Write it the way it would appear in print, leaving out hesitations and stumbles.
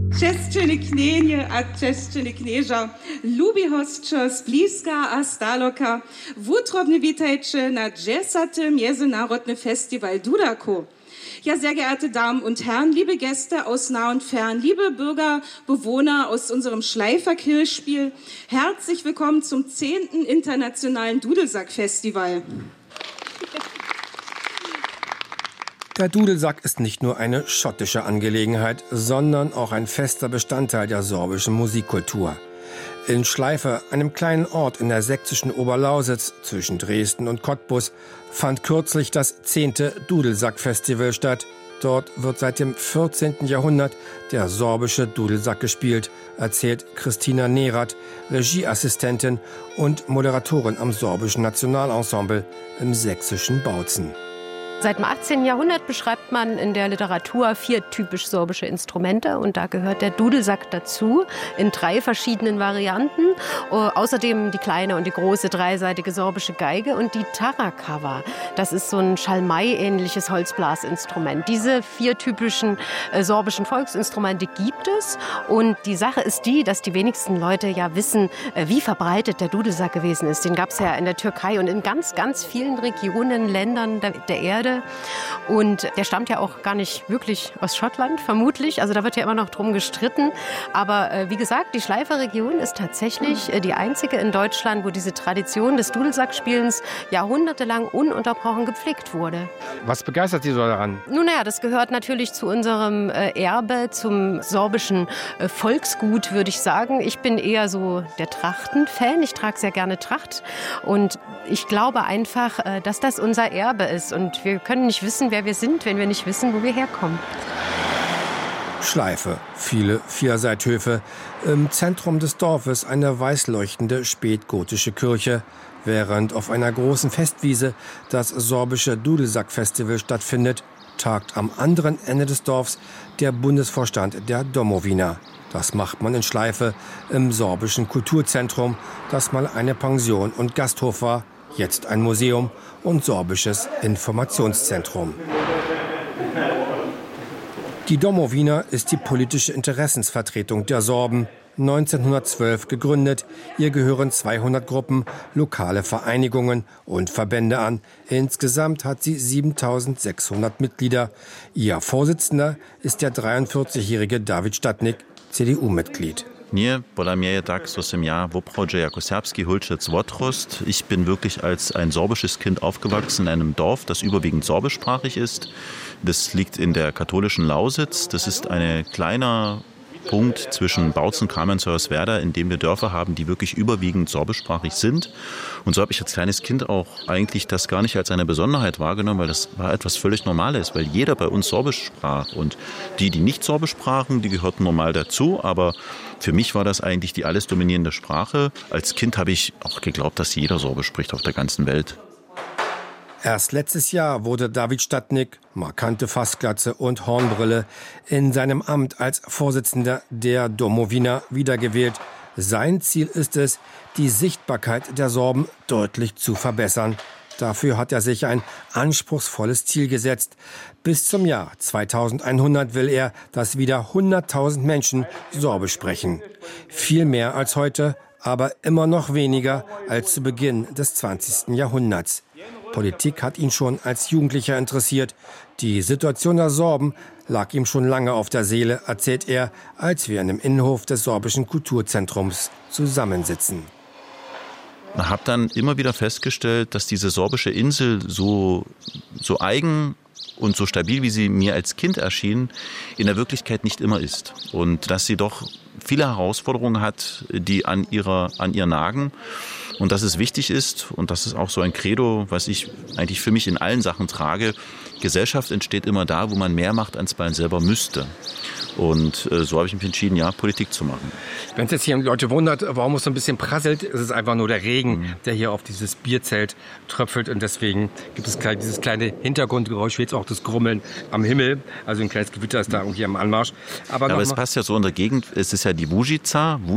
Cześć knienie, a cześć knieża, lubi hostcze z bliska a z daleka. Wutrobnie witajcie na 10. Międzynarodny Festival Dudaku. Ja, sehr geehrte Damen und Herren, liebe Gäste aus nah und fern, liebe Bürger, Bewohner aus unserem Schleifer-Kirchspiel, herzlich willkommen zum 10. Internationalen Dudelsack-Festival. Der Dudelsack ist nicht nur eine schottische Angelegenheit, sondern auch ein fester Bestandteil der sorbischen Musikkultur. In Schleifer, einem kleinen Ort in der sächsischen Oberlausitz zwischen Dresden und Cottbus, fand kürzlich das 10. Dudelsack-Festival statt. Dort wird seit dem 14. Jahrhundert der sorbische Dudelsack gespielt, erzählt Christina Nerath, Regieassistentin und Moderatorin am sorbischen Nationalensemble im sächsischen Bautzen. Seit dem 18. Jahrhundert beschreibt man in der Literatur 4 typisch sorbische Instrumente und da gehört der Dudelsack dazu in 3 verschiedenen Varianten. Außerdem die kleine und die große dreiseitige sorbische Geige und die Tarakawa. Das ist so ein Schalmei-ähnliches Holzblasinstrument. Diese 4 typischen sorbischen Volksinstrumente gibt es und die Sache ist die, dass die wenigsten Leute ja wissen, wie verbreitet der Dudelsack gewesen ist. Den gab es ja in der Türkei und in ganz, ganz vielen Regionen, Ländern der Erde. Und der stammt ja auch gar nicht wirklich aus Schottland, vermutlich. Also da wird ja immer noch drum gestritten. Aber wie gesagt, die Schleifer Region ist tatsächlich die einzige in Deutschland, wo diese Tradition des Dudelsackspielens jahrhundertelang ununterbrochen gepflegt wurde. Was begeistert Sie so daran? Nun naja, das gehört natürlich zu unserem Erbe, zum sorbischen Volksgut, würde ich sagen. Ich bin eher so der Trachten-Fan. Ich trage sehr gerne Tracht. Und ich glaube einfach, dass das unser Erbe ist. Und wir können nicht wissen, wer wir sind, wenn wir nicht wissen, wo wir herkommen. Schleife, viele Vierseithöfe. Im Zentrum des Dorfes eine weißleuchtende spätgotische Kirche. Während auf einer großen Festwiese das sorbische Dudelsack-Festival stattfindet, tagt am anderen Ende des Dorfs der Bundesvorstand der Domowina. Das macht man in Schleife im sorbischen Kulturzentrum, das mal eine Pension und Gasthof war, jetzt ein Museum und sorbisches Informationszentrum. Die Domowina ist die politische Interessensvertretung der Sorben. 1912 gegründet. Ihr gehören 200 Gruppen, lokale Vereinigungen und Verbände an. Insgesamt hat sie 7.600 Mitglieder. Ihr Vorsitzender ist der 43-jährige David Stadnik, CDU-Mitglied. Nie podľa mňa je tak, so som ja v obchode ako serbský hulčec odrost. Ich bin wirklich als ein sorbisches Kind aufgewachsen in einem Dorf, das überwiegend sorbischsprachig ist. Das liegt in der katholischen Lausitz. Das ist ein kleiner Punkt zwischen Bautzen, Kamenz und Hoyerswerda, in dem wir Dörfer haben, die wirklich überwiegend sorbischsprachig sind. Und so habe ich als kleines Kind auch eigentlich das gar nicht als eine Besonderheit wahrgenommen, weil das war etwas völlig Normales, weil jeder bei uns Sorbisch sprach. Und die nicht Sorbisch sprachen, die gehörten normal dazu, aber für mich war das eigentlich die alles dominierende Sprache. Als Kind habe ich auch geglaubt, dass jeder Sorbisch spricht auf der ganzen Welt. Erst letztes Jahr wurde David Stadnik, markante Fassglatze und Hornbrille, in seinem Amt als Vorsitzender der Domowina wiedergewählt. Sein Ziel ist es, die Sichtbarkeit der Sorben deutlich zu verbessern. Dafür hat er sich ein anspruchsvolles Ziel gesetzt. Bis zum Jahr 2100 will er, dass wieder 100.000 Menschen Sorbisch sprechen. Viel mehr als heute, aber immer noch weniger als zu Beginn des 20. Jahrhunderts. Politik hat ihn schon als Jugendlicher interessiert. Die Situation der Sorben lag ihm schon lange auf der Seele, erzählt er, als wir in dem Innenhof des sorbischen Kulturzentrums zusammensitzen. Ich habe dann immer wieder festgestellt, dass diese sorbische Insel so eigen und so stabil, wie sie mir als Kind erschien, in der Wirklichkeit nicht immer ist. Und dass sie doch viele Herausforderungen hat, die an ihr nagen. Und dass es wichtig ist, und das ist auch so ein Credo, was ich eigentlich für mich in allen Sachen trage, Gesellschaft entsteht immer da, wo man mehr macht, als man selber müsste. Und so habe ich mich entschieden, ja, Politik zu machen. Wenn es jetzt hier Leute wundert, warum es so ein bisschen prasselt, ist es einfach nur der Regen, der hier auf dieses Bierzelt tröpfelt. Und deswegen gibt es dieses kleine Hintergrundgeräusch, wie jetzt auch das Grummeln am Himmel. Also ein kleines Gewitter ist da irgendwie am Anmarsch. Aber es passt ja so in der Gegend, es ist ja die Vujica.